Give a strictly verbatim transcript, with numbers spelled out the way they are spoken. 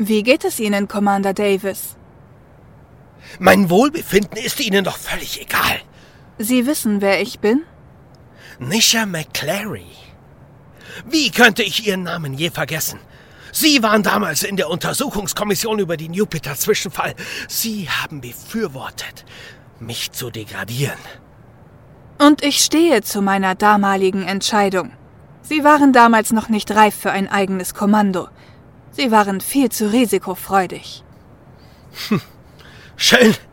Wie geht es Ihnen, Commander Davis? Mein Wohlbefinden ist Ihnen doch völlig egal. Sie wissen, wer ich bin? Nisha McClary. Wie könnte ich Ihren Namen je vergessen? Sie waren damals in der Untersuchungskommission über den Jupiter-Zwischenfall. Sie haben befürwortet, mich zu degradieren. Und ich stehe zu meiner damaligen Entscheidung. Sie waren damals noch nicht reif für ein eigenes Kommando. Sie waren viel zu risikofreudig. Hm. Schön,